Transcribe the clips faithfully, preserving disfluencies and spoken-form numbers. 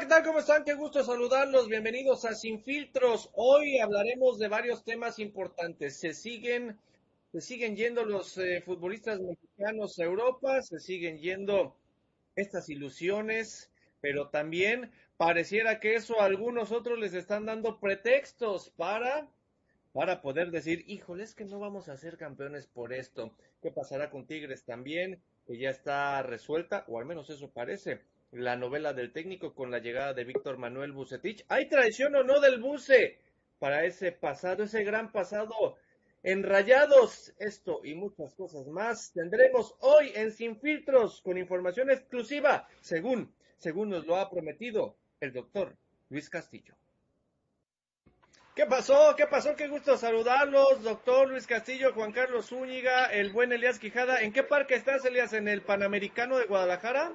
¿qué tal? ¿Cómo están? Qué gusto saludarlos. Bienvenidos a Sin Filtros. Hoy hablaremos de varios temas importantes. Se siguen, se siguen yendo los eh, futbolistas mexicanos a Europa, se siguen yendo estas ilusiones, pero también pareciera que eso a algunos otros les están dando pretextos para, para poder decir, híjole, es que no vamos a ser campeones por esto. ¿Qué pasará con Tigres también? Que ya está resuelta, o al menos eso parece, la novela del técnico con la llegada de Víctor Manuel Vucetich. ¿Hay traición o no del Buce para ese pasado, ese gran pasado en Rayados? Esto y muchas cosas más tendremos hoy en Sin Filtros con información exclusiva, según, según nos lo ha prometido el doctor Luis Castillo. ¿Qué pasó? ¿Qué pasó? Qué gusto saludarlos, doctor Luis Castillo, Juan Carlos Zúñiga, el buen Elías Quijada. ¿En qué parque estás, Elías? ¿En el Panamericano de Guadalajara?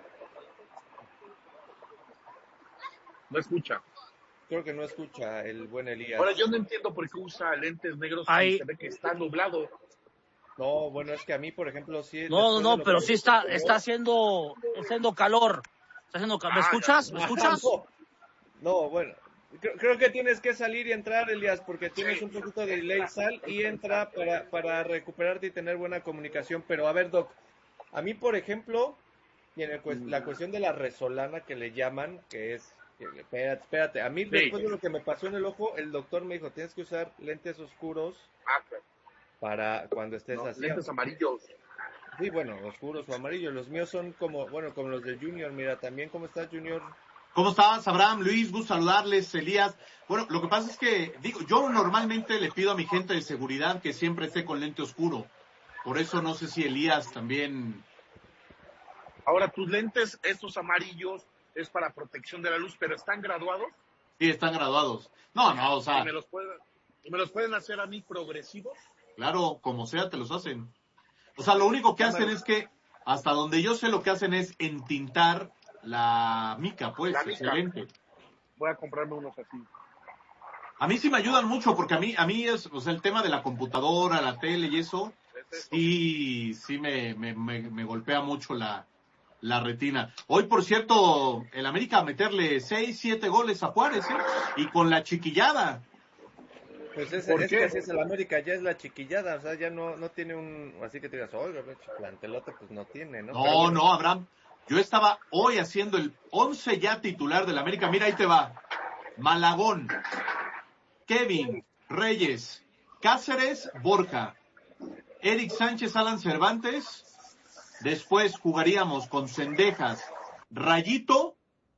No escucha. Creo que no escucha el buen Elías. Ahora, yo no entiendo por qué usa lentes negros Ay. y se ve que está nublado. No, bueno, es que a mí, por ejemplo, sí... No, no, no, pero que... sí está, está haciendo, está haciendo calor. Está haciendo calor. ¿Me Ah, escuchas? ya. ¿Me escuchas? No, no, bueno, creo, creo que tienes que salir y entrar, Elías, porque tienes Sí. un poquito de delay. Sal y entra para, para recuperarte y tener buena comunicación. Pero a ver, Doc, a mí, por ejemplo, y en el, la cuestión de la resolana que le llaman, que es... Espérate, espérate. A mí, sí, después de lo que me pasó en el ojo, el doctor me dijo, tienes que usar lentes oscuros Ah, claro. para cuando estés No, así. lentes amarillos. Sí, bueno, oscuros o amarillos. Los míos son como, bueno, como los de Junior. Mira, también, ¿cómo estás, Junior? ¿Cómo estás, Abraham, Luis? Gusto saludarles, Elías. Bueno, lo que pasa es que, digo, yo normalmente le pido a mi gente de seguridad que siempre esté con lente oscuro. Por eso no sé si Elías también... Ahora, tus lentes, estos amarillos, es para protección de la luz, pero ¿están graduados? Sí, están graduados. No, no, o sea... ¿Y me los pueden, y me los pueden hacer a mí progresivos? Claro, como sea, te los hacen. O sea, lo único que hacen es que, hasta donde yo sé, lo que hacen es entintar la mica, pues, La mica. excelente. Voy a comprarme unos así. A mí sí me ayudan mucho, porque a mí, a mí es, o sea, el tema de la computadora, la tele y eso, ¿Es eso? sí, sí me, me, me, me golpea mucho la, la retina. Hoy, por cierto, el América a meterle seis, siete goles a Juárez, ¿eh? Y con la chiquillada. Pues es, ¿Por es qué? que así es el América, ya es la chiquillada, o sea, ya no, no tiene un, así que te digas, oiga, plantelote, pues no tiene, ¿no? No, Pero bueno. no, Abraham. Yo estaba hoy haciendo el once ya titular del América. Mira, ahí te va. Malagón, Kevin, Reyes, Cáceres, Borja, Eric Sánchez, Alan Cervantes. Después jugaríamos con Cendejas, Rayito,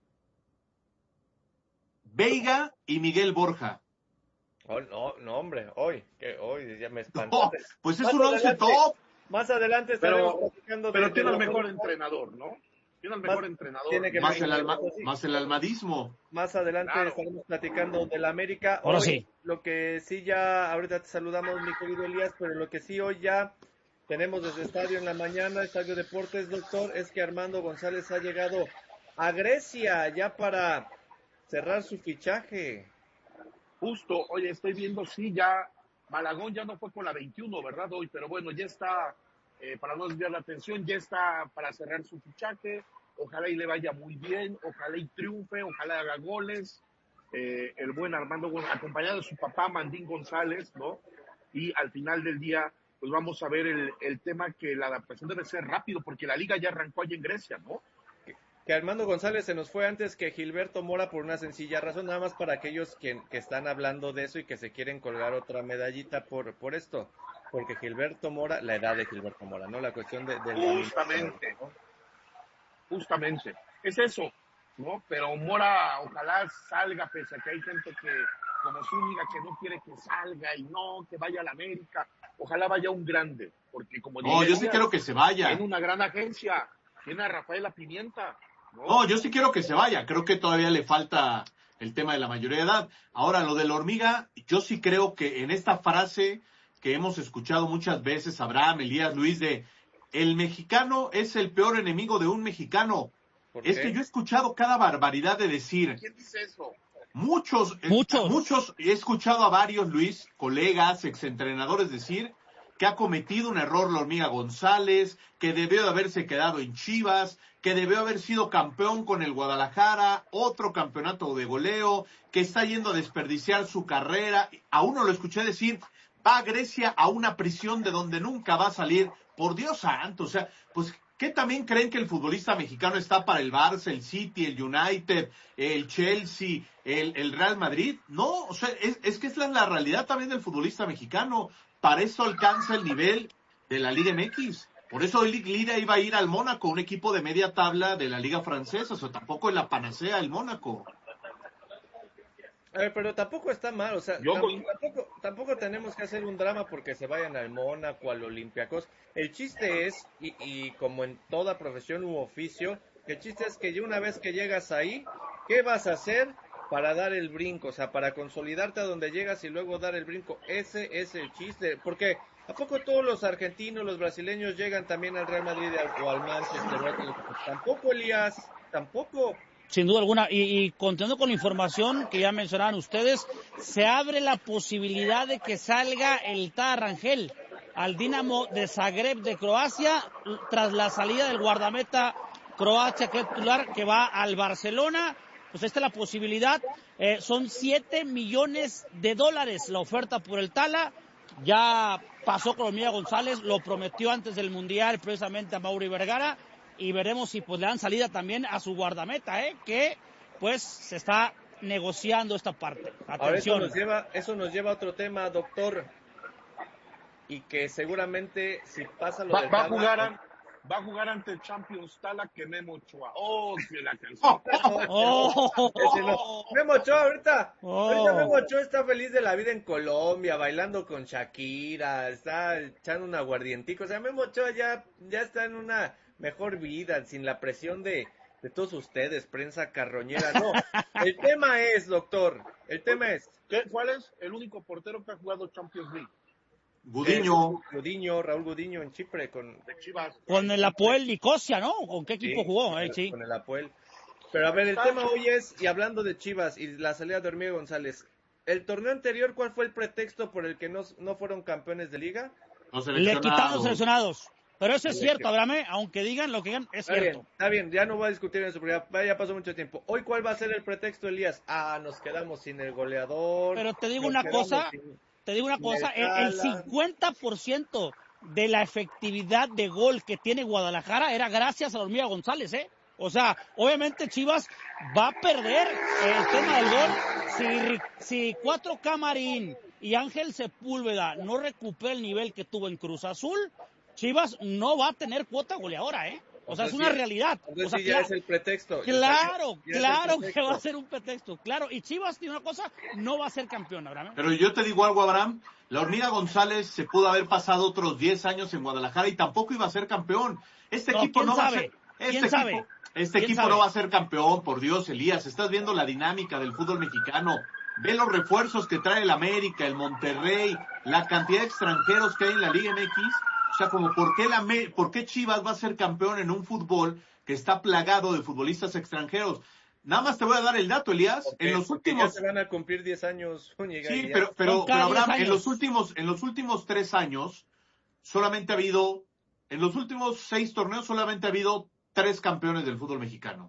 Veiga y Miguel Borja. Oh, no, no, hombre, hoy, que hoy ya me No, espantaste. pues es Más un once adelante, top. Más adelante estaremos Pero, platicando pero de, tiene de el lo mejor que- entrenador, ¿no? Tiene el mejor Más- entrenador. tiene que Más el, mejorar, alma, sí. más el almadismo. Más adelante Claro. estaremos platicando del América. Ahora Hoy, sí. Lo que sí ya, ahorita te saludamos, mi querido Elías, pero lo que sí hoy ya tenemos desde Estadio en la Mañana, Estadio Deportes, doctor, es que Armando González ha llegado a Grecia ya para cerrar su fichaje. Justo, oye, estoy viendo, sí, ya Malagón ya no fue con la veintiuno, ¿verdad? Hoy, pero bueno, ya está, eh, para no desviar la atención, ya está para cerrar su fichaje. Ojalá y le vaya muy bien, ojalá y triunfe, ojalá haga goles. Eh, el buen Armando, bueno, acompañado de su papá, Mandín González, ¿no? Y al final del día, pues vamos a ver el, el tema que la adaptación debe ser rápido, porque la liga ya arrancó allá en Grecia, ¿no? Que Armando González se nos fue antes que Gilberto Mora por una sencilla razón, nada más para aquellos que, que están hablando de eso y que se quieren colgar otra medallita por, por esto, porque Gilberto Mora, la edad de Gilberto Mora, ¿no? La cuestión de, del Justamente, justamente, es eso, ¿no? Pero Mora, ojalá salga, pese a que hay gente que, como Zúñiga, que no quiere que salga y no, que vaya a la América, ojalá vaya un grande, porque como No, yo sí quiero que se vaya. tiene una gran agencia, tiene a Rafaela Pimienta, ¿no? No, yo sí quiero que se vaya. Creo que todavía le falta el tema de la mayoría de edad. Ahora, lo de la hormiga, yo sí creo que en esta frase que hemos escuchado muchas veces, Abraham, Elías, Luis, de el mexicano es el peor enemigo de un mexicano. ¿Por Es qué? que yo he escuchado cada barbaridad de decir. ¿Quién dice eso? Muchos, eh, Muchos. muchos, he escuchado a varios, Luis, colegas, exentrenadores decir que que ha cometido un error la Hormiga González, que debió de haberse quedado en Chivas, que debió haber sido campeón con el Guadalajara, otro campeonato de goleo, que está yendo a desperdiciar su carrera. A uno lo escuché decir, va a Grecia a una prisión de donde nunca va a salir. Por Dios santo, o sea, pues, ¿qué también creen que el futbolista mexicano está para el Barça, el City, el United, el Chelsea, el, el Real Madrid? No, o sea, es, es que esa es la realidad también del futbolista mexicano. Para eso alcanza el nivel de la Liga M X. Por eso el Lira iba a ir al Mónaco, un equipo de media tabla de la Liga Francesa. O sea, tampoco es la panacea el Mónaco. A ver, pero tampoco está mal, o sea, Yo tampoco, voy- tampoco, tampoco tenemos que hacer un drama porque se vayan al Mónaco, al Olympiacos. El chiste es, y, y como en toda profesión u oficio, el chiste es que ya una vez que llegas ahí, ¿qué vas a hacer para dar el brinco? O sea, para consolidarte a donde llegas y luego dar el brinco. Ese es el chiste, porque ¿a poco todos los argentinos, los brasileños llegan también al Real Madrid o al Manchester? Tampoco, Elías, tampoco. Sin duda alguna, y, y continuando con la información que ya mencionaban ustedes, se abre la posibilidad de que salga el Tata Rangel al Dinamo de Zagreb de Croacia tras la salida del guardameta Croacia que es titular, que va al Barcelona. Pues esta es la posibilidad, eh, son siete millones de dólares la oferta por el Tala. Ya pasó con Hormiga González, lo prometió antes del Mundial precisamente a Mauri Vergara. Y veremos si pues le dan salida también a su guardameta, ¿eh? Que pues se está negociando esta parte. Atención. Ahora eso nos lleva, eso nos lleva a otro tema, doctor, y que seguramente si pasa lo Va, del va a Tala, jugar an- va a jugar ante el Champions Tala que Memo Ochoa. Oh, que la canción. Oh, ese no. Memo Ochoa ahorita, Oh. ahorita Memo Ochoa está feliz de la vida en Colombia, bailando con Shakira, está echando un aguardientico, o sea, Memo Ochoa ya, ya está en una mejor vida, sin la presión de, de todos ustedes, prensa carroñera, no. El tema es, doctor, el tema es, ¿Qué, ¿Cuál es el único portero que ha jugado Champions League? Gudiño. eh, Gudiño, Raúl Gudiño en Chipre con, De Chivas. con el Apoel Nicosia, ¿no? ¿Con qué equipo sí, jugó? con Eh, el- sí. con el Apoel. Pero a ver, el tema hoy es, y hablando de Chivas y la salida de Hormiga González, el torneo anterior, ¿cuál fue el pretexto por el que no, no fueron campeones de liga? Los Le quitaron los seleccionados. seleccionados. Pero eso es Le cierto, quitaron. Abraham, aunque digan lo que digan, es Está bien, cierto. está bien, ya no voy a discutir en eso, porque ya, ya pasó mucho tiempo. Hoy, ¿cuál va a ser el pretexto, Elías? Ah, nos quedamos sin el goleador. Pero te digo nos una quedamos cosa, sin- te digo una sin cosa, el el, el Tala. cincuenta por ciento de la efectividad de gol que tiene Guadalajara era gracias a la Hormiga González, ¿eh? O sea, obviamente Chivas va a perder el tema del gol si, si Cuatro Camarín y Ángel Sepúlveda no recupera el nivel que tuvo en Cruz Azul, Chivas no va a tener cuota goleadora, ¿eh? O sea, Entonces es una sí, realidad. Entonces O sea, sí, ya cla- es el pretexto. claro, Ya es el claro que pretexto. va a ser un pretexto, claro. Y Chivas tiene una cosa, no va a ser campeón, Abraham. Pero yo te digo algo, Abraham. La Hormiga González se pudo haber pasado otros diez años en Guadalajara y tampoco iba a ser campeón. Este No, equipo ¿quién no va a sabe? ser. ¿Quién Este sabe? equipo, este ¿Quién equipo sabe? no va a ser campeón, por Dios, Elías. Estás viendo la dinámica del fútbol mexicano. Ve los refuerzos que trae el América, el Monterrey, la cantidad de extranjeros que hay en la Liga M X. O sea, como por qué, la Me- por qué Chivas va a ser campeón en un fútbol que está plagado de futbolistas extranjeros. Nada más te voy a dar el dato, Elías. Porque- en los porque últimos ya se van a cumplir diez años, Zúñiga, y Sí, ya- pero, pero, Son cada pero Abraham, diez en años. los últimos, en los últimos tres años, solamente ha habido, en los últimos seis torneos, solamente ha habido tres campeones del fútbol mexicano.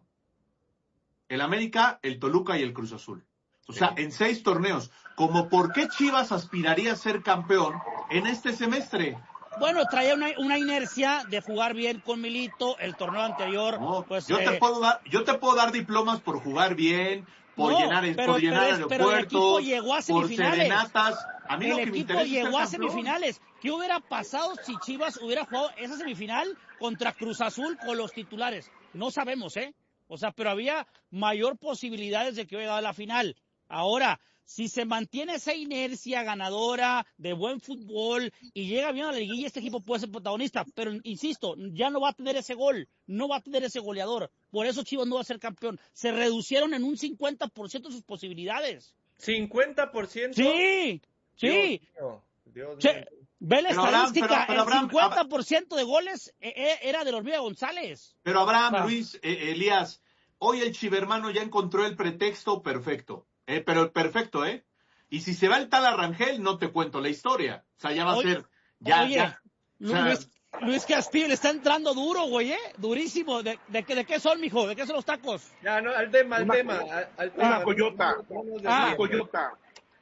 El América, el Toluca y el Cruz Azul. O sea, en seis torneos. Como por qué Chivas aspiraría a ser campeón en este semestre. Bueno, traía una, una inercia de jugar bien con Milito, el torneo anterior, No, pues... yo eh, te puedo dar, yo te puedo dar diplomas por jugar bien, por No, llenar, pero- por llenar pero es- pero el equipo aeropuertos, llegó a por semifinales. serenatas. A mí lo el que me equipo interesa es ser llegó a campeón. semifinales. ¿Qué hubiera pasado si Chivas hubiera jugado esa semifinal contra Cruz Azul con los titulares? No sabemos, ¿eh? O sea, pero había mayor posibilidades de que hubiera dado la final. Ahora, si se mantiene esa inercia ganadora de buen fútbol y llega bien a la liguilla, este equipo puede ser protagonista. Pero, insisto, ya no va a tener ese gol, no va a tener ese goleador. Por eso Chivas no va a ser campeón. Se reducieron en un cincuenta por ciento sus posibilidades. cincuenta por ciento. Sí, sí. Dios mío, Dios Che, mío. ve la Pero Abraham, estadística, pero- pero el Abraham, cincuenta por ciento de goles eh, eh, era de la Hormiga González. Pero Abraham, Ah. Luis, eh, Elías, hoy el chivermano ya encontró el pretexto perfecto. Eh, pero perfecto, ¿eh? Y si se va el tal Arrangel, no te cuento la historia. O sea, ya va Hoy- a ser, Ya, Oye, ya. O sea, Luis, Luis Castillo le está entrando duro, güey, ¿eh? Durísimo. ¿De, de, qué, ¿De qué son, mijo? ¿De qué son los tacos? Ya, no, al tema, al Una- tema, al, al Una tema. coyota. No, no nos Ah. Una desviemos. coyota.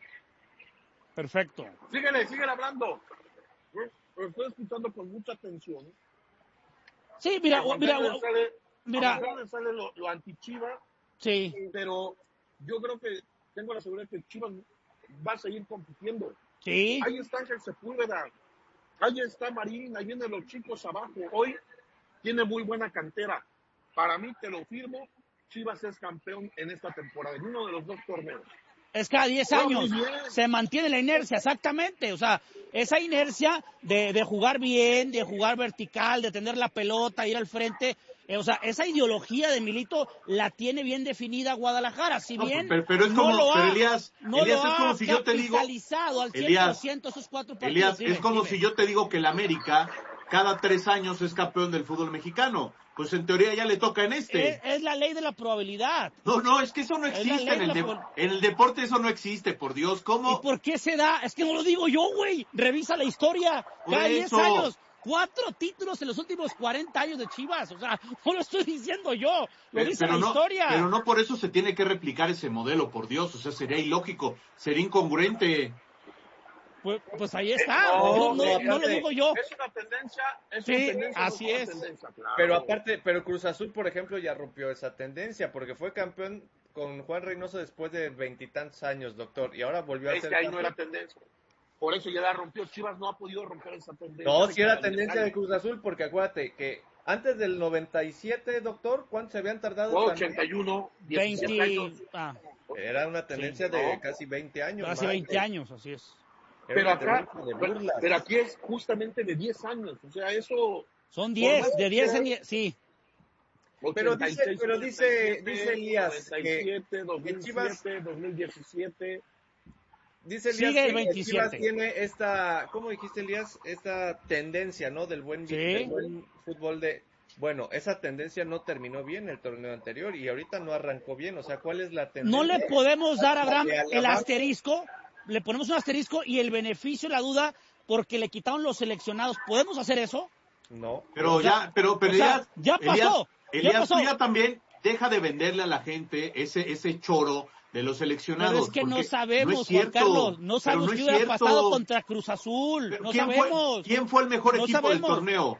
Perfecto. Síguele, síguele hablando. Lo estoy escuchando con mucha atención. Sí, mira, A Juan mira, Carlos le sale, mira. a Juan Carlos le sale lo, lo anti-Chiva, Sí, pero yo creo que tengo la seguridad que Chivas va a seguir compitiendo. sí. Ahí está Ángel Sepúlveda, ahí está Marín, ahí vienen los chicos abajo. Hoy tiene muy buena cantera. Para mí, te lo firmo, Chivas es campeón en esta temporada, en uno de los dos torneos. Es cada diez Ah, años. muy bien. Se mantiene la inercia, exactamente. O sea, esa inercia de, de jugar bien, de jugar vertical, de tener la pelota, ir al frente. Eh, o sea, esa ideología de Milito la tiene bien definida Guadalajara. Si No, bien pero- pero es no como- lo pero ha, Elías, no Elías, lo es como ha si yo te digo- capitalizado al cien Elías, por ciento esos cuatro partidos. Elías, Dime, es como dime. si yo te digo que el América cada tres años es campeón del fútbol mexicano. Pues en teoría ya le toca en este. Es, es la ley de la probabilidad. No, no, es que eso no Es la existe ley en el, de de- la pol- en el deporte, eso no existe, por Dios. ¿Y ¿Cómo? por qué se da? Es que no lo digo yo, güey. Revisa la historia. Por Cada diez eso. años. Cuatro títulos en los últimos cuarenta años de Chivas. O sea, no lo estoy diciendo yo. Lo Pe- dice la no, historia. pero no por eso se tiene que replicar ese modelo, por Dios. O sea, sería ilógico, sería incongruente. Pues, pues ahí está. No, no, no, no, no lo aparte, digo yo. Es una tendencia, es Sí, una tendencia, no así una es. tendencia, claro. Pero aparte, pero Cruz Azul, por ejemplo, ya rompió esa tendencia, porque fue campeón con Juan Reynoso después de veintitantos años, doctor, y ahora volvió a es ser que ahí no campeón. era tendencia. Por eso ya la rompió. Chivas no ha podido romper esa tendencia. No, de sí era cada diez tendencia de años. Cruz Azul, porque acuérdate que antes del noventa y siete, doctor, ¿cuánto se habían tardado? Fue también? ochenta y uno, diecisiete veinte, años. ah, Era una tendencia Sí, de ¿no? casi veinte años. hace más, veinte eh. años, así es. Era Pero una acá, tendencia de pero, burlas. pero aquí es justamente de diez años. O sea, eso. Son Por diez, más de que diez en sea- diez, sí. Pero dice- ochenta y seis, pero dice- ochenta y siete, dice Elías noventa y siete, dos mil que Chivas- siete, dos mil diecisiete. Dice Elías Sigue el que veintisiete. Chivas tiene esta, ¿cómo dijiste, Elías? Esta tendencia, ¿no? Del buen, Sí. del buen fútbol de... Bueno, esa tendencia no terminó bien el torneo anterior y ahorita no arrancó bien. O sea, ¿cuál es la tendencia? No le podemos dar a Abraham Que a la el baja- asterisco, le ponemos un asterisco y el beneficio, la duda, porque le quitaron los seleccionados. ¿Podemos hacer eso? No. Pero O sea, ya, pero, pero o sea, Elías, ya pasó, Elías, ya Elías, pasó. tú ya también deja de venderle a la gente ese, ese choro de los seleccionados. Pero es que no porque sabemos, no es cierto, Juan Carlos, no pero sabemos no qué es hubiera cierto. pasado contra Cruz Azul, Pero no ¿quién sabemos. Fue, ¿Quién fue el mejor No equipo del sabemos. torneo?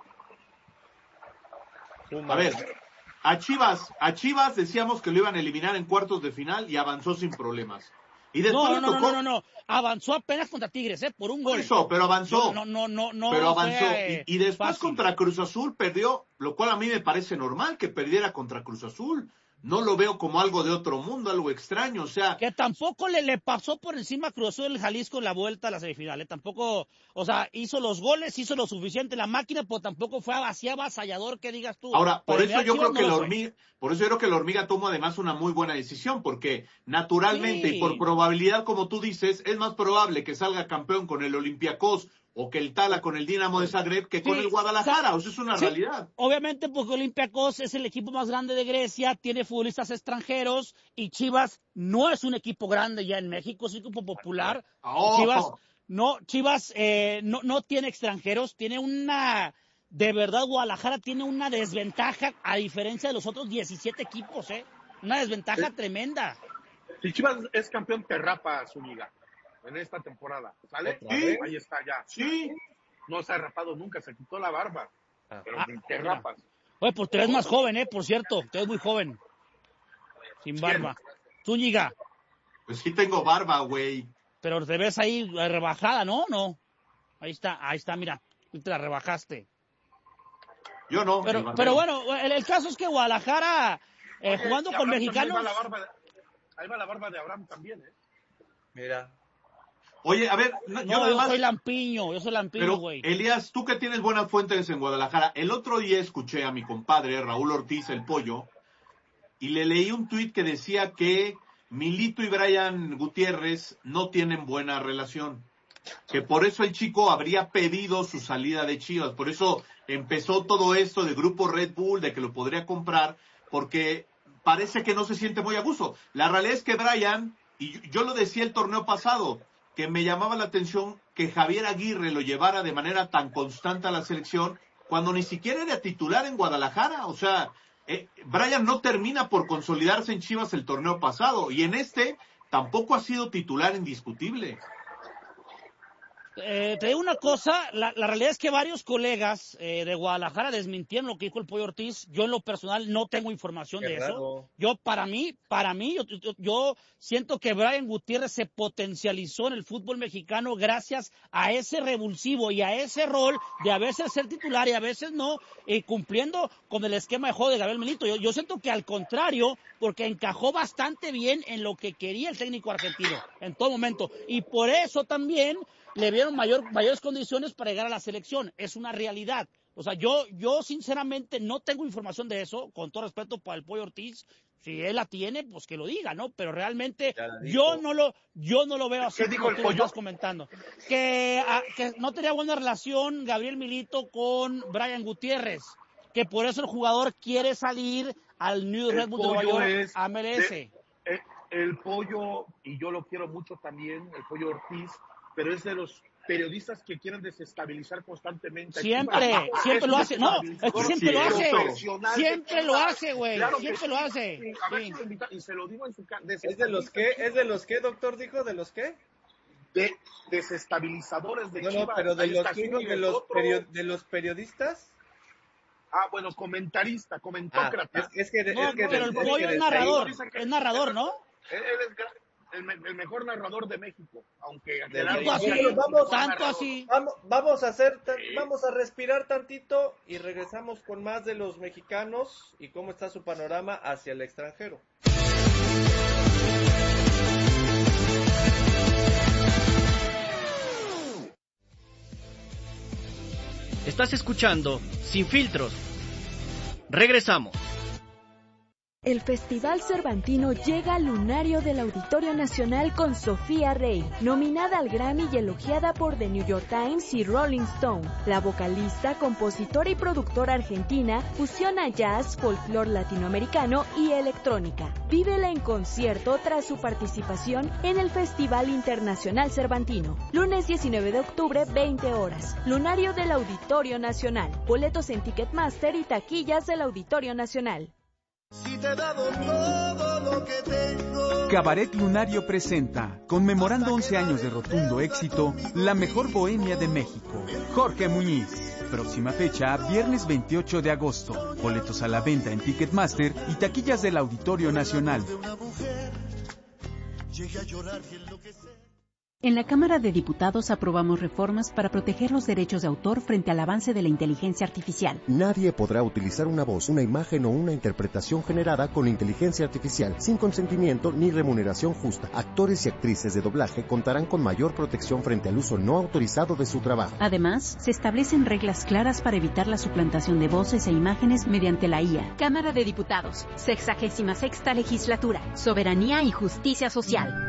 Pumas. A ver, a Chivas, a Chivas decíamos que lo iban a eliminar en cuartos de final y avanzó sin problemas. Y después No, le no, no, tocó, no, no, no, avanzó apenas contra Tigres, ¿eh? Por un por gol. eso, pero avanzó. No, no, no, no. pero fue, avanzó. eh, y, y después fácil. contra Cruz Azul perdió, lo cual a mí me parece normal que perdiera contra Cruz Azul. No lo veo como algo de otro mundo, algo extraño. O sea, Que tampoco le, le pasó por encima a Cruz Azul el Jalisco en la vuelta a la semifinal, ¿eh? Tampoco, o sea, hizo los goles, hizo lo suficiente la máquina, pero tampoco fue así avasallador que digas tú. ahora, por Para eso eliminar yo Chivas creo que no la lo fue. hormiga, por eso yo creo que la hormiga tomó además una muy buena decisión, porque naturalmente Sí. y por probabilidad, como tú dices, es más probable que salga campeón con el Olympiacos o que el Tala con el Dinamo de Zagreb que con Sí, el Guadalajara. sa- O sea, es una Sí, realidad. obviamente porque Olympiacos es el equipo más grande de Grecia, tiene futbolistas extranjeros y Chivas no es un equipo grande ya en México, es un equipo popular. ¡Oh! Chivas no, Chivas eh, no, no tiene extranjeros, tiene una, de verdad Guadalajara tiene una desventaja a diferencia de los otros diecisiete equipos, ¿eh? Una desventaja tremenda. Si Chivas es campeón, te rapa su liga en esta temporada. ¿Sale? ¿Otra vez? Ahí está ya. Sí. No se ha rapado nunca, se quitó la barba. Ah. Pero Ah, te mira. rapas. Oye, pues tú eres más joven, ¿eh? Por cierto, tú eres muy joven. Sin barba. Zúñiga. Pues sí tengo barba, güey. Pero te ves ahí eh, rebajada, ¿no? No. Ahí está, ahí está, mira. Tú te la rebajaste. Yo no. Pero, el barbero. pero bueno, el, el caso es que Guadalajara, eh, Oye, jugando y con Abraham mexicanos... también va la barba de- ahí va la barba de Abraham también, ¿eh? Mira. Oye, a ver, no, yo No, nada yo más- soy lampiño, yo soy lampiño, Pero, güey. Elías, tú que tienes buenas fuentes en Guadalajara, el otro día escuché a mi compadre Raúl Ortiz, el Pollo, y le leí un tuit que decía que Milito y Brian Gutiérrez no tienen buena relación. Que por eso el chico habría pedido su salida de Chivas. Por eso empezó todo esto de grupo Red Bull, de que lo podría comprar, porque parece que no se siente muy a gusto. La realidad es que Brian, y yo lo decía el torneo pasado, que me llamaba la atención que Javier Aguirre lo llevara de manera tan constante a la selección cuando ni siquiera era titular en Guadalajara. O sea, eh, Brian no termina por consolidarse en Chivas el torneo pasado y en este tampoco ha sido titular indiscutible. Eh, te digo una cosa, la, la realidad es que varios colegas eh, de Guadalajara desmintieron lo que dijo el Pollo Ortiz. Yo en lo personal no tengo información Qué de raro. eso. Yo para mí, para mí, yo, yo, yo siento que Brian Gutiérrez se potencializó en el fútbol mexicano gracias a ese revulsivo y a ese rol de a veces ser titular y a veces no, eh, cumpliendo con el esquema de juego de Gabriel Milito. Yo, yo siento que al contrario, porque encajó bastante bien en lo que quería el técnico argentino en todo momento. Y por eso también le dieron mayor, mayores condiciones para llegar a la selección. Es una realidad. O sea, yo, yo sinceramente no tengo información de eso, con todo respeto para el Pollo Ortiz. Si él la tiene, pues que lo diga, ¿no? Pero realmente yo no lo, yo no lo veo así como tú lo estás comentando. Que, a, que no tenía buena relación Gabriel Milito con Brian Gutiérrez, que por eso el jugador quiere salir al New Red Bull de Nueva York a M L S. De, eh, el Pollo, y yo lo quiero mucho también, el Pollo Ortiz, pero es de los periodistas que quieren desestabilizar constantemente. Siempre, aquí, siempre lo hace. No, es que siempre sí, lo hace. Siempre lo hace, güey. Claro siempre lo hace. Sí. A ver, sí. Y se lo digo en su casa. ¿Es de los qué? ¿Es de los qué, doctor, dijo? ¿De los qué? De desestabilizadores de no, Chivas. No, pero de los, de, los perio, de los periodistas. Ah, bueno, comentarista, comentócrata. Ah, es, es que, no, es que pero el Pollo es narrador. Es narrador, ¿no? Él es El, el mejor narrador de México, aunque tanto así, vamos, tanto así. Vamos, vamos a hacer, sí. vamos a respirar tantito y regresamos con más de los mexicanos y cómo está su panorama hacia el extranjero. Estás escuchando Sin Filtros. Regresamos. El Festival Cervantino llega al lunario del Auditorio Nacional con Sofía Rey, nominada al Grammy y elogiada por The New York Times y Rolling Stone. La vocalista, compositora y productora argentina fusiona jazz, folclore latinoamericano y electrónica. Vívela en concierto tras su participación en el Festival Internacional Cervantino. Lunes diecinueve de octubre, veinte horas. Lunario del Auditorio Nacional. Boletos en Ticketmaster y taquillas del Auditorio Nacional. Si te he dado todo lo que tengo. Cabaret Lunario presenta, conmemorando once años de rotundo éxito, la mejor bohemia de México, Jorge Muñiz. Próxima fecha, viernes veintiocho de agosto. Boletos a la venta en Ticketmaster y taquillas del Auditorio Nacional. En la Cámara de Diputados aprobamos reformas para proteger los derechos de autor frente al avance de la inteligencia artificial. Nadie podrá utilizar una voz, una imagen o una interpretación generada con inteligencia artificial sin consentimiento ni remuneración justa. Actores y actrices de doblaje contarán con mayor protección frente al uso no autorizado de su trabajo. Además, se establecen reglas claras para evitar la suplantación de voces e imágenes mediante la I A. Cámara de Diputados, sexagésima sexta legislatura, soberanía y justicia social.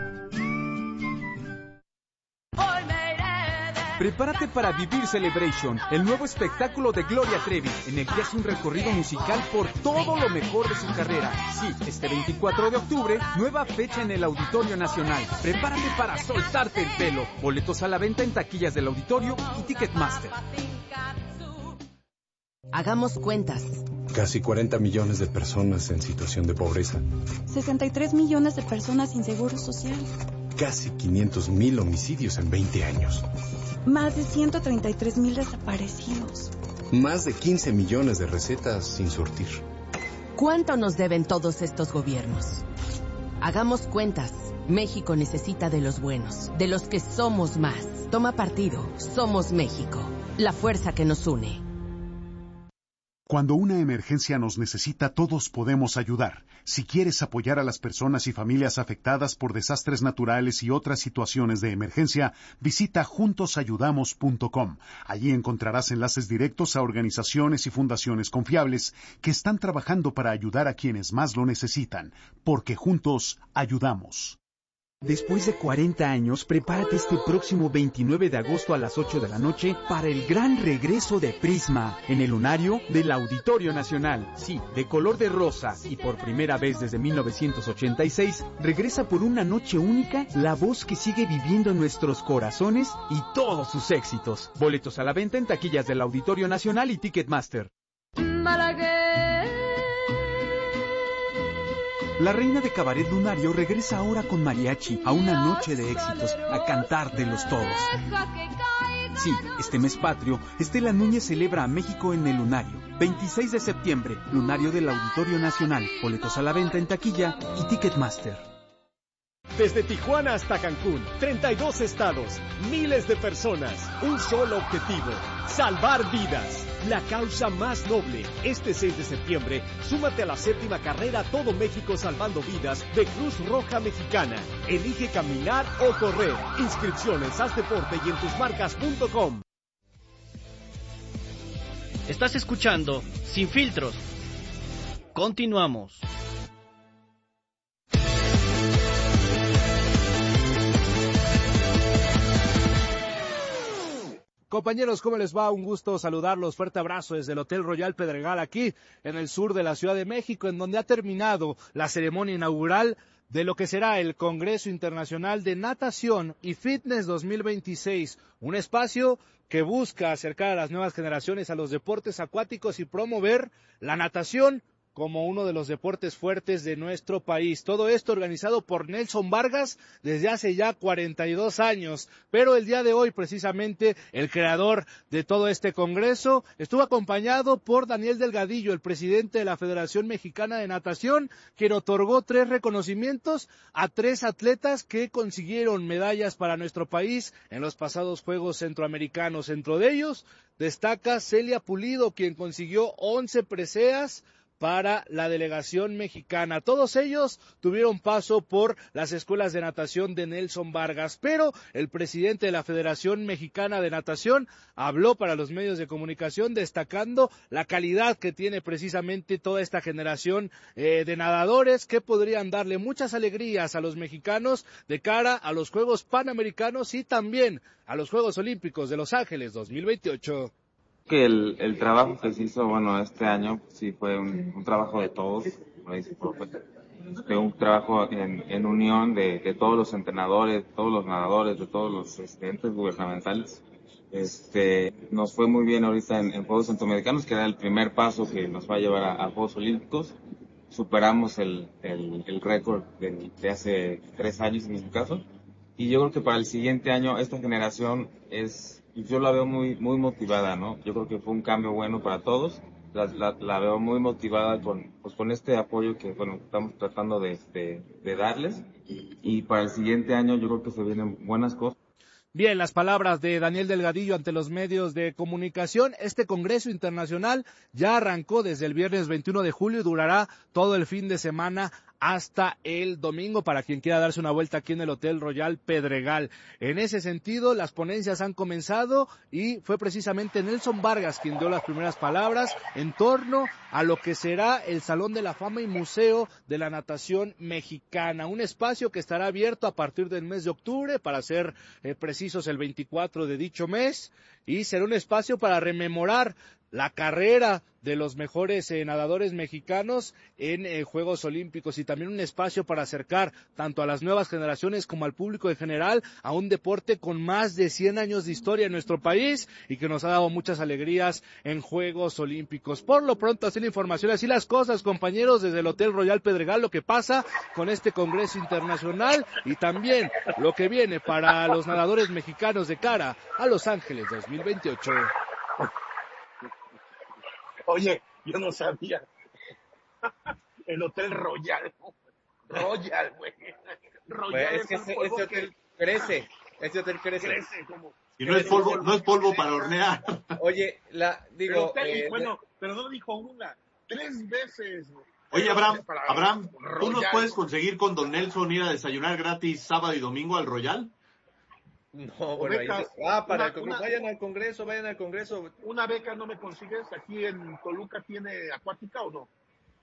Prepárate para vivir Celebration, el nuevo espectáculo de Gloria Trevi, en el que hace un recorrido musical por todo lo mejor de su carrera. Sí, este veinticuatro de octubre, nueva fecha en el Auditorio Nacional. Prepárate para soltarte el pelo. Boletos a la venta en taquillas del Auditorio y Ticketmaster. Hagamos cuentas. Casi cuarenta millones de personas en situación de pobreza. sesenta y tres millones de personas sin seguro social. Casi quinientos mil homicidios en veinte años. Más de ciento treinta y tres mil desaparecidos. Más de quince millones de recetas sin surtir. ¿Cuánto nos deben todos estos gobiernos? Hagamos cuentas. México necesita de los buenos, de los que somos más. Toma partido. Somos México. La fuerza que nos une. Cuando una emergencia nos necesita, todos podemos ayudar. Si quieres apoyar a las personas y familias afectadas por desastres naturales y otras situaciones de emergencia, visita juntos ayudamos punto com. Allí encontrarás enlaces directos a organizaciones y fundaciones confiables que están trabajando para ayudar a quienes más lo necesitan, porque juntos ayudamos. Después de cuarenta años, prepárate este próximo veintinueve de agosto a las ocho de la noche para el gran regreso de Prisma en el lunario del Auditorio Nacional. Sí, de color de rosa y por primera vez desde mil novecientos ochenta y seis, regresa por una noche única la voz que sigue viviendo en nuestros corazones y todos sus éxitos. Boletos a la venta en taquillas del Auditorio Nacional y Ticketmaster. La reina de cabaret lunario regresa ahora con mariachi a una noche de éxitos, a cantártelos todos. Sí, este mes patrio, Estela Núñez celebra a México en el lunario. veintiséis de septiembre, lunario del Auditorio Nacional. Boletos a la venta en taquilla y Ticketmaster. Desde Tijuana hasta Cancún, treinta y dos estados, miles de personas, un solo objetivo, salvar vidas. La causa más noble. Este seis de septiembre, súmate a la séptima carrera Todo México Salvando Vidas de Cruz Roja Mexicana. Elige caminar o correr. Inscripciones, haz deporte y en tus marcas punto com. Estás escuchando Sin Filtros. Continuamos. Compañeros, ¿cómo les va? Un gusto saludarlos. Fuerte abrazo desde el Hotel Royal Pedregal, aquí en el sur de la Ciudad de México, en donde ha terminado la ceremonia inaugural de lo que será el Congreso Internacional de Natación y Fitness dos mil veintiséis, un espacio que busca acercar a las nuevas generaciones a los deportes acuáticos y promover la natación como uno de los deportes fuertes de nuestro país. Todo esto organizado por Nelson Vargas desde hace ya cuarenta y dos años. Pero el día de hoy, precisamente, el creador de todo este congreso estuvo acompañado por Daniel Delgadillo, el presidente de la Federación Mexicana de Natación, quien otorgó tres reconocimientos a tres atletas que consiguieron medallas para nuestro país en los pasados Juegos Centroamericanos. Dentro de ellos destaca Celia Pulido, quien consiguió once preseas para la delegación mexicana. Todos ellos tuvieron paso por las escuelas de natación de Nelson Vargas, pero el presidente de la Federación Mexicana de Natación habló para los medios de comunicación destacando la calidad que tiene precisamente toda esta generación eh, de nadadores que podrían darle muchas alegrías a los mexicanos de cara a los Juegos Panamericanos y también a los Juegos Olímpicos de Los Ángeles dos mil veintiocho. Que el, el trabajo que se hizo, bueno, este año, sí fue un, un trabajo de todos, como dice el profe, fue un trabajo en, en unión de, de todos los entrenadores, de todos los nadadores, de todos los entes gubernamentales. Este, nos fue muy bien ahorita en, en Juegos Centroamericanos, que era el primer paso que nos va a llevar a, a Juegos Olímpicos. Superamos el, el, el récord de, de hace tres años en mi caso, y yo creo que para el siguiente año esta generación es... Y yo la veo muy muy motivada, ¿no? Yo creo que fue un cambio bueno para todos. La, la, la veo muy motivada con pues con este apoyo que, bueno, estamos tratando de, de, de darles. Y para el siguiente año yo creo que se vienen buenas cosas. Bien, las palabras de Daniel Delgadillo ante los medios de comunicación. Este Congreso Internacional ya arrancó desde el viernes veintiuno de julio y durará todo el fin de semana hasta el domingo para quien quiera darse una vuelta aquí en el Hotel Royal Pedregal. En ese sentido, las ponencias han comenzado y fue precisamente Nelson Vargas quien dio las primeras palabras en torno a lo que será el Salón de la Fama y Museo de la Natación Mexicana, un espacio que estará abierto a partir del mes de octubre, para ser eh, precisos el veinticuatro de dicho mes, y será un espacio para rememorar la carrera de los mejores eh, nadadores mexicanos en eh, Juegos Olímpicos, y también un espacio para acercar tanto a las nuevas generaciones como al público en general a un deporte con más de cien años de historia en nuestro país y que nos ha dado muchas alegrías en Juegos Olímpicos. Por lo pronto, así la información, así las cosas, compañeros, desde el Hotel Royal Pedregal, lo que pasa con este Congreso Internacional y también lo que viene para los nadadores mexicanos de cara a Los Ángeles dos mil veintiocho. Oye, yo no sabía. El Hotel Royal. Royal, güey. Royal es que ese, ese hotel que... crece. Ese hotel crece. Crece como... Y no es polvo, no es polvo para hornear. Oye, la, digo... Hotel, eh, bueno, pero no dijo una. Tres veces. Oye, Abraham, Abraham, ¿tú nos puedes conseguir con Don Nelson ir a desayunar gratis sábado y domingo al Royal? No, bueno, ahí se... Ah, para una, una, vayan al Congreso, vayan al Congreso. ¿Una beca no me consigues? ¿Aquí en Toluca tiene acuática o no?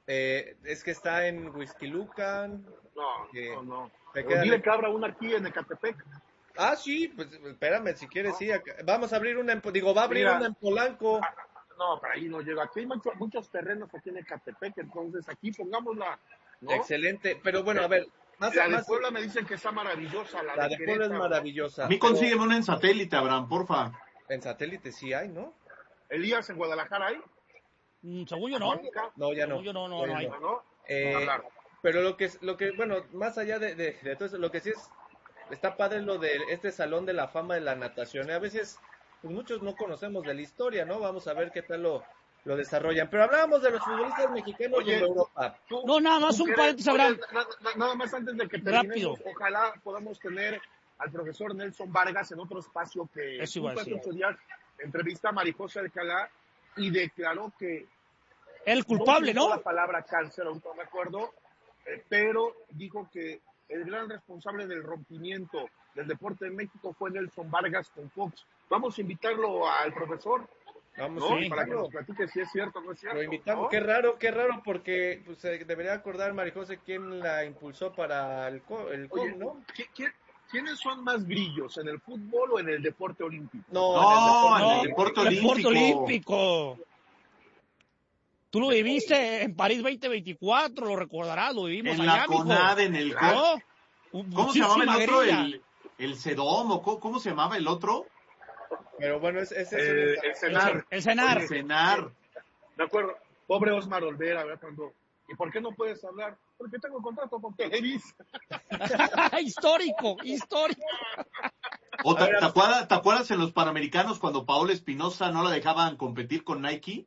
Eh, es que está en Huixquilucan. No, eh, no, no. me O queda dile le- que abra una aquí en Ecatepec. Ah, sí, pues espérame, si quieres, sí. acá- Vamos a abrir una, en, digo, va a abrir Mira, una en Polanco. No, para ahí no llega. Aquí hay mucho- muchos terrenos aquí en Ecatepec, entonces aquí pongámosla, ¿no? Excelente, pero bueno, a ver, más, La de más Puebla me dicen que está maravillosa, la, la de de Puebla es Querétaro. maravillosa. A mí pero consígueme una en satélite, Abraham, porfa. En satélite sí hay, ¿no? Elías, en Guadalajara hay. Mm, según yo no. No, ya no. Según yo no, no, Ya no hay. ¿no? Eh, Hablar. pero lo que es, lo que, bueno, más allá de, de, de todo eso, lo que sí es, está padre lo de este salón de la fama de la natación. A veces, pues muchos no conocemos de la historia, ¿no? Vamos a ver qué tal lo, lo desarrollan. Pero hablábamos de los futbolistas mexicanos Oye, de Europa. Tú- No, nada más tú un crees- paréntesis, oye, Abraham. na- na- nada más antes de que Rápido. terminemos, ojalá podamos tener al profesor Nelson Vargas en otro espacio que Eso iba a justo hace decir. ocho días entrevista a Mariposa Alcalá y declaró que El culpable, utilizó ¿no? la palabra cáncer, aún no me acuerdo, eh, pero dijo que el gran responsable del rompimiento del deporte en México fue Nelson Vargas con Fox. Vamos a invitarlo al profesor, Vamos ¿no? a Para que invitarlo. nos platique si es cierto o no es cierto. Lo invitamos. ¿no? Qué raro, qué raro, porque pues, se debería acordar Marijose quién la impulsó para el, co- el com, Oye, ¿no? ¿qui- qui- ¿quiénes son más grillos, en el fútbol o en el deporte olímpico? No, No, en el en el deporte Deporte olímpico. olímpico. Tú lo viviste en París veinte veinticuatro, lo recordarás, lo vivimos En allá, la mijo. CONADE, en el ¿No? ¿Cómo se llamaba el Muchísima otro? grilla. El, el CEDOM, ¿o cómo, cómo se llamaba el otro? Pero bueno, ese es Eh, un- el cenar. El cenar. El CENAR. De acuerdo. Pobre Osmar Olvera, ¿verdad? Cuando, ¿y por qué no puedes hablar? Porque tengo contrato con Televisa. histórico, histórico. ¿O te, te acuerdas, te acuerdas en los Panamericanos cuando Paola Espinosa no la dejaban competir con Nike?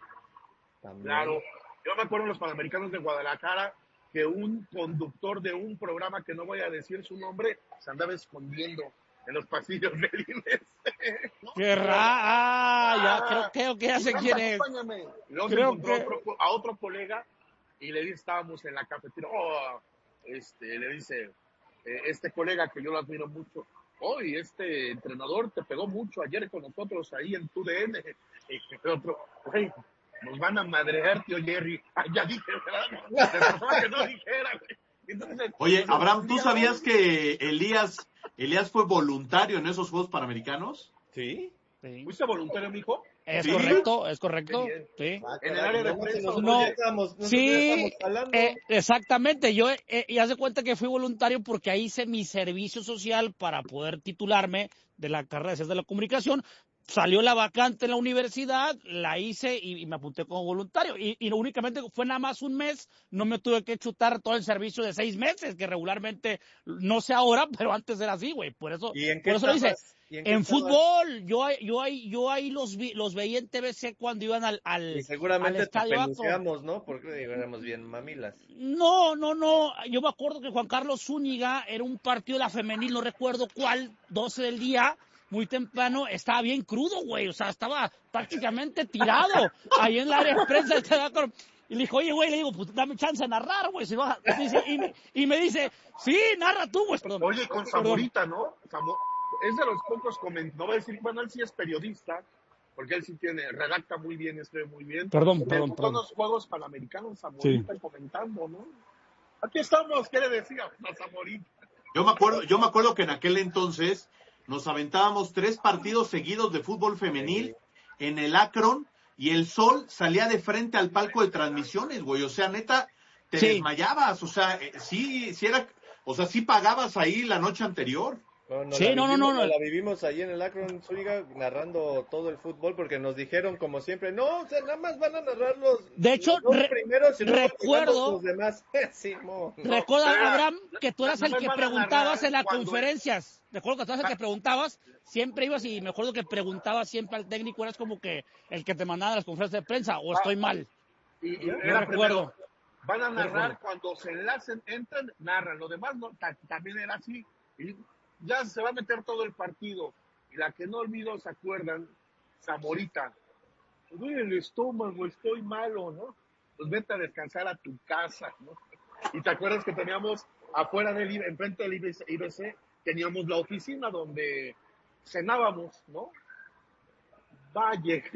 También. Claro. Yo me acuerdo en los Panamericanos de Guadalajara que un conductor de un programa que no voy a decir su nombre se andaba escondiendo en los pasillos del I N E S. Qué raro. Ah, ya creo, creo que ya sé Y quién es. acompáñame. Y luego se Creo encontró que- otro- a otro colega y le dice, estábamos en la cafetería, oh, este, le dice, eh, este colega que yo lo admiro mucho, oh, y este entrenador te pegó mucho ayer con nosotros ahí en tu D N. Y el otro, güey, nos van a madrear, tío Jerry. Ah, ya dije, ¿verdad? No, te pasaba que no dijera, güey. Entonces, Oye, entonces, Abraham, ¿tú ya, sabías que Elías, Elías fue voluntario en esos Juegos Panamericanos? ¿Sí? Sí. ¿Fuiste voluntario, mijo? Es Sí. correcto, es correcto. Qué Sí. Ah, En el caray, área de no, prensa, nosotros no. ya estamos- nosotros Sí, ya estamos hablando. eh, exactamente. Yo, eh, y haz de cuenta que fui voluntario porque ahí hice mi servicio social para poder titularme de la carrera de Ciencias de la Comunicación. Salió la vacante en la universidad, la hice y, y me apunté como voluntario. Y, y únicamente fue nada más un mes, no me tuve que chutar todo el servicio de seis meses, que regularmente, no sé ahora, pero antes era así, güey. Por eso, ¿Y en qué por eso lo hice. estabas? ¿Y en qué En estabas? fútbol, yo, ahí- yo, ahí- yo ahí los, vi, los veía en T V C cuando iban al, al, Y seguramente al te estadio Akron. peluceamos, ¿no? Porque digo, éramos bien mamilas. No, no, no. Yo me acuerdo que Juan Carlos Zúñiga era un partido de la femenil, no recuerdo cuál, doce del día, muy temprano, estaba bien crudo, güey. O sea, estaba prácticamente tirado ahí en la área de prensa del Estadio Akron. Y le dijo, oye, güey, le digo, pues dame chance de narrar, güey. Si vas a-". Dice, y, me, y me dice, sí, narra tú, güey. Perdón. Oye, con Perdón. Zamorita, ¿no? Zamo- es de los pocos comentarios, no voy a decir, bueno, él sí es periodista, porque él sí tiene, redacta muy bien, escribe muy bien. Perdón, Me perdón, gustó perdón. los Juegos Panamericanos, Zamorita comentando, ¿no? Aquí estamos, ¿qué le decía a Zamorita? Yo me acuerdo, yo me acuerdo que en aquel entonces nos aventábamos tres partidos seguidos de fútbol femenil en el Akron y el sol salía de frente al palco de transmisiones, güey. O sea, neta, te Sí. desmayabas. O sea, eh, sí, sí era, o sea, sí pagabas ahí la noche anterior. No, no Sí, la no, no, vivimos, no, no. La vivimos ahí en el Akron Zúñiga narrando todo el fútbol porque nos dijeron como siempre, no, o sea, nada más van a narrar los, De hecho, los dos re- primeros y luego recuerdo- llegamos los demás. Sí, mo, no. Recuerda, pero- Abraham, que tú eras no el me que van a preguntabas narrar en las cuando- conferencias. Recuerdo que tú eras el que preguntabas, siempre ibas y me acuerdo que preguntabas siempre al técnico, eras como que el que te mandaba a las conferencias de prensa, o estoy mal. Y, y No era recuerdo. primero, van a No narrar recuerdo. cuando se enlacen, entran, narran, lo demás no, ta- también era así. Y ya se va a meter todo el partido. Y la que no olvido, ¿se acuerdan? Zamorita. Me duele el estómago, estoy malo, ¿no? Pues vete a descansar a tu casa, ¿no? Y te acuerdas que teníamos afuera del I B, enfrente del I B C, I B C, teníamos la oficina donde cenábamos, ¿no? Vaya, que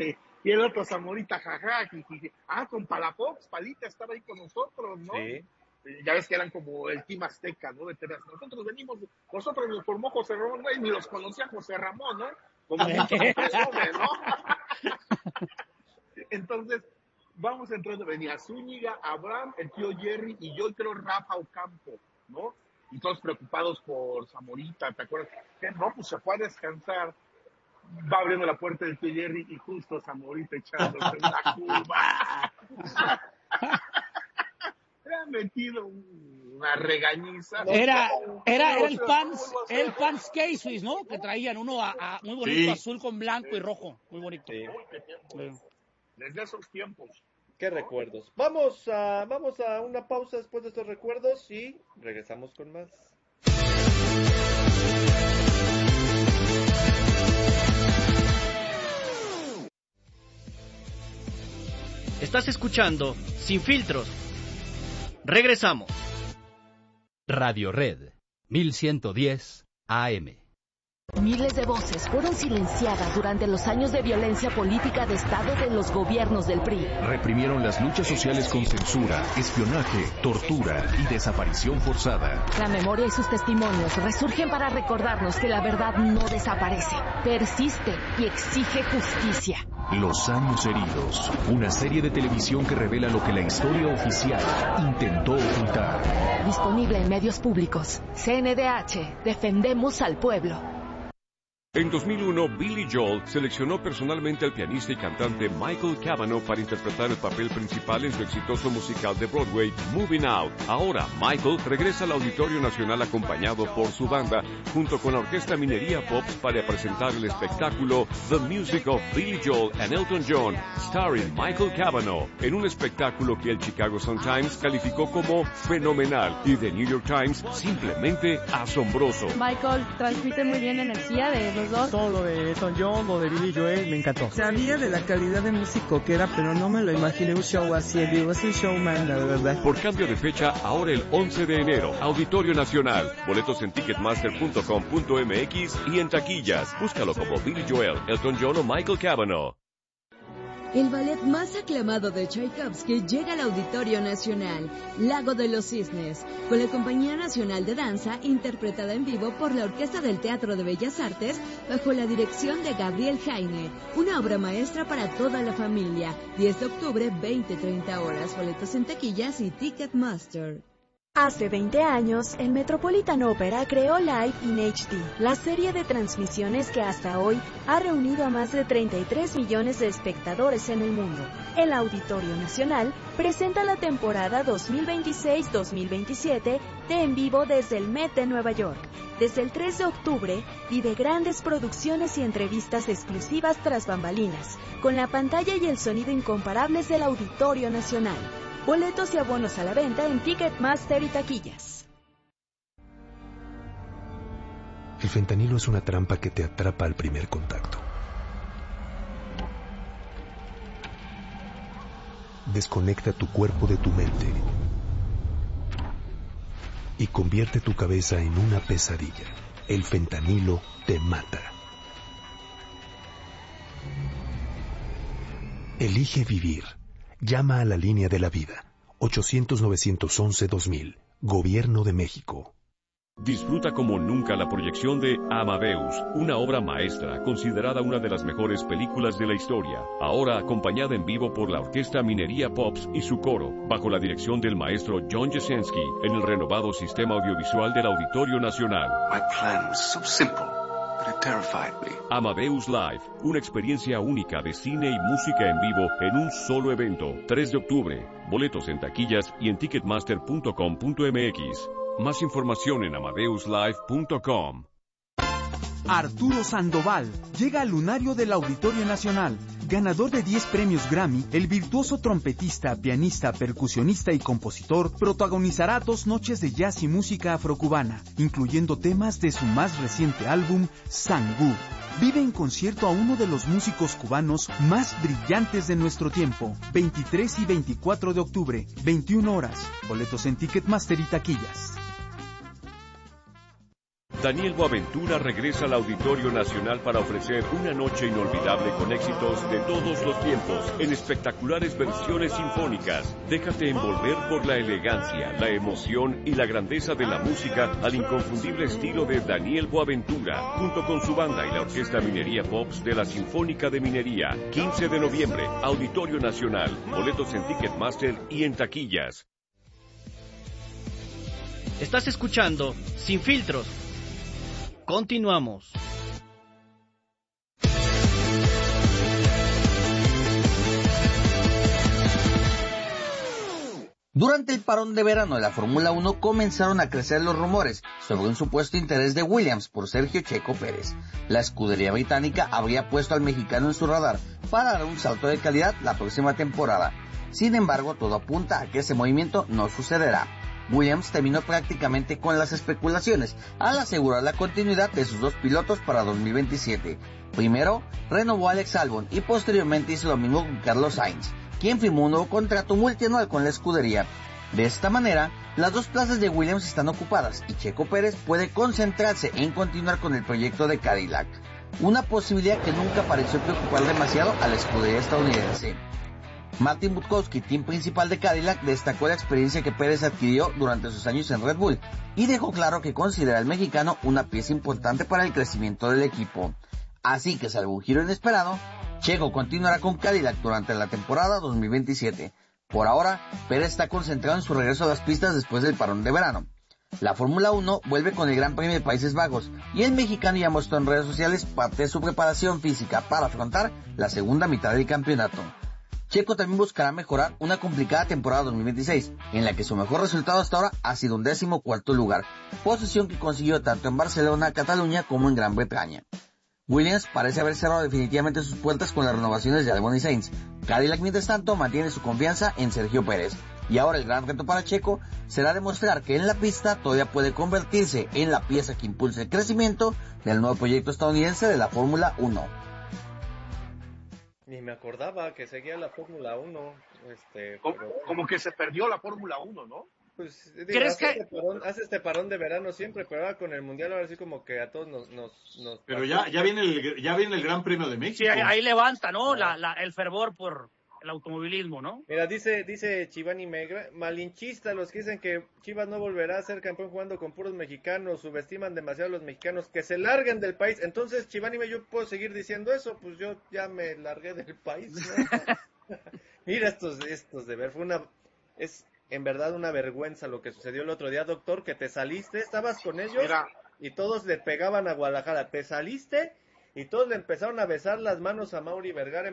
Y el otro Zamorita, jaja, jiji. Ah, con Palafox, Palita estaba ahí con nosotros, ¿no? Sí. Ya ves que eran como el Team Azteca, ¿no? De teras. Nosotros venimos, nosotros nos formó José Ramón, güey, ni los conocía José Ramón, ¿no? Como muchos presumen, ¿no? Entonces, vamos entrando, venía Zúñiga, Abraham, el tío Jerry y yo creo Rafa Ocampo, ¿no? Y todos preocupados por Zamorita, ¿te acuerdas? Que no, pues se fue a descansar. Va abriendo la puerta del tío Jerry y justo Zamorita echándose una curva. Le han metido una regañiza. Era, era, era el pants, el pants K-Swiss, ¿no? Que traían uno a, a muy bonito, sí. Azul con blanco y rojo. Muy bonito. Sí. Sí. Desde esos tiempos. Qué recuerdos. Vamos a, vamos a una pausa después de estos recuerdos y regresamos con más. Estás escuchando Sin Filtros. Regresamos. Radio Red, mil ciento diez A M. Miles de voces fueron silenciadas durante los años de violencia política de Estado de los gobiernos del P R I. Reprimieron las luchas sociales con censura, espionaje, tortura y desaparición forzada. La memoria y sus testimonios resurgen para recordarnos que la verdad no desaparece, persiste y exige justicia. Los años heridos, una serie de televisión que revela lo que la historia oficial intentó ocultar. Disponible en medios públicos. C N D H, defendemos al pueblo. En dos mil uno, Billy Joel seleccionó personalmente al pianista y cantante Michael Cavanaugh para interpretar el papel principal en su exitoso musical de Broadway, Moving Out. Ahora, Michael regresa al Auditorio Nacional acompañado por su banda, junto con la Orquesta Minería Pops para presentar el espectáculo The Music of Billy Joel and Elton John, starring Michael Cavanaugh, en un espectáculo que el Chicago Sun-Times calificó como fenomenal y The New York Times simplemente asombroso. Michael transmite muy bien energía de los dos. Todo lo de Elton John, lo de Billy Joel, me encantó. Sabía de la calidad de músico que era, pero no me lo imaginé un show así. En vivo, es un showman, la verdad. Por cambio de fecha, ahora el once de enero, Auditorio Nacional. Boletos en ticketmaster punto com punto m x y en taquillas. Búscalo como Billy Joel, Elton John o Michael Cavanaugh. El ballet más aclamado de Tchaikovsky llega al Auditorio Nacional, Lago de los Cisnes, con la Compañía Nacional de Danza, interpretada en vivo por la Orquesta del Teatro de Bellas Artes, bajo la dirección de Gabriel Jaime, una obra maestra para toda la familia. diez de octubre, veinte treinta horas, boletos en taquillas y Ticketmaster. Hace veinte años, el Metropolitan Opera creó Live in H D, la serie de transmisiones que hasta hoy ha reunido a más de treinta y tres millones de espectadores en el mundo. El Auditorio Nacional presenta la temporada dos mil veintiséis dos mil veintisiete de En Vivo desde el Met de Nueva York. Desde el tres de octubre, vive grandes producciones y entrevistas exclusivas tras bambalinas, con la pantalla y el sonido incomparables del Auditorio Nacional. Boletos y abonos a la venta en Ticketmaster y taquillas. El fentanilo es una trampa que te atrapa al primer contacto. Desconecta tu cuerpo de tu mente y convierte tu cabeza en una pesadilla. El fentanilo te mata. Elige vivir. Llama a la línea de la vida. ochocientos nueve once dos mil. Gobierno de México. Disfruta como nunca la proyección de Amadeus, una obra maestra considerada una de las mejores películas de la historia, ahora acompañada en vivo por la Orquesta Minería Pops y su coro, bajo la dirección del maestro John Jasinski, en el renovado sistema audiovisual del Auditorio Nacional. My plan was so simple, but it terrified me. Amadeus Live, una experiencia única de cine y música en vivo en un solo evento, tres de octubre. Boletos en taquillas y en ticketmaster punto com punto m x. Más información en amadeus live punto com. Arturo Sandoval llega al lunario del Auditorio Nacional. Ganador de diez premios Grammy, el virtuoso trompetista, pianista, percusionista y compositor protagonizará dos noches de jazz y música afrocubana, incluyendo temas de su más reciente álbum, Sangú. Vive en concierto a uno de los músicos cubanos más brillantes de nuestro tiempo, veintitrés y veinticuatro de octubre, veintiuna horas. Boletos en Ticketmaster y taquillas. Daniel Boaventura regresa al Auditorio Nacional para ofrecer una noche inolvidable con éxitos de todos los tiempos en espectaculares versiones sinfónicas. Déjate envolver por la elegancia, la emoción y la grandeza de la música al inconfundible estilo de Daniel Boaventura, junto con su banda y la Orquesta Minería Pops de la Sinfónica de Minería. quince de noviembre, Auditorio Nacional. Boletos en Ticketmaster y en taquillas. Estás escuchando Sin Filtros. Continuamos. Durante el parón de verano de la Fórmula uno comenzaron a crecer los rumores sobre un supuesto interés de Williams por Sergio Checo Pérez. La escudería británica habría puesto al mexicano en su radar para dar un salto de calidad la próxima temporada. Sin embargo, todo apunta a que ese movimiento no sucederá. Williams terminó prácticamente con las especulaciones al asegurar la continuidad de sus dos pilotos para dos mil veintisiete. Primero, renovó a Alex Albon y posteriormente hizo lo mismo con Carlos Sainz, quien firmó un nuevo contrato multianual con la escudería. De esta manera, las dos plazas de Williams están ocupadas y Checo Pérez puede concentrarse en continuar con el proyecto de Cadillac, una posibilidad que nunca pareció preocupar demasiado a la escudería estadounidense. Martin Budkowski, team principal de Cadillac, destacó la experiencia que Pérez adquirió durante sus años en Red Bull y dejó claro que considera al mexicano una pieza importante para el crecimiento del equipo. Así que, salvo un giro inesperado, Checo continuará con Cadillac durante la temporada dos mil veintisiete. Por ahora, Pérez está concentrado en su regreso a las pistas después del parón de verano. La Fórmula uno vuelve con el Gran Premio de Países Bajos y el mexicano ya mostró en redes sociales parte de su preparación física para afrontar la segunda mitad del campeonato. Checo también buscará mejorar una complicada temporada dos mil veintiséis, en la que su mejor resultado hasta ahora ha sido un décimo cuarto lugar, posición que consiguió tanto en Barcelona, Cataluña como en Gran Bretaña. Williams parece haber cerrado definitivamente sus puertas con las renovaciones de Albon y Sainz. Cadillac, mientras tanto, mantiene su confianza en Sergio Pérez. Y ahora el gran reto para Checo será demostrar que en la pista todavía puede convertirse en la pieza que impulse el crecimiento del nuevo proyecto estadounidense de la Fórmula uno. Ni me acordaba que seguía la Fórmula uno. Este, como, pero... como que se perdió la Fórmula uno, ¿no? Pues, digo, ¿Crees hace, que... este parón, hace este parón de verano siempre, pero ahora con el Mundial ahora sí como que a todos nos... nos, nos pero ya ya viene el ya viene el Gran Premio de México. Sí, ahí, ahí levanta, ¿no? La, la, el fervor por el automovilismo, ¿no? Mira, dice dice Chivani Megra, malinchista los que dicen que Chivas no volverá a ser campeón jugando con puros mexicanos, subestiman demasiado a los mexicanos, que se larguen del país. Entonces, Chivani, yo puedo seguir diciendo eso, pues yo ya me largué del país, ¿no? Mira estos, estos de ver, fue una... es en verdad una vergüenza lo que sucedió el otro día, doctor, que te saliste, estabas con ellos Mira. y todos le pegaban a Guadalajara, te saliste y todos le empezaron a besar las manos a Mauri Vergara.